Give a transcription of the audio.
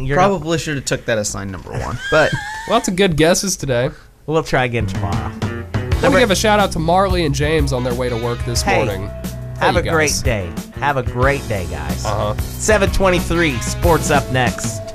Probably should have took that as sign number 1. But Lots of good guesses today. We'll try again tomorrow. I want to give a shout out to Marley and James on their way to work this morning. Have Hey, a you great guys. day. Have a great day, guys. 7:23, Sports up next.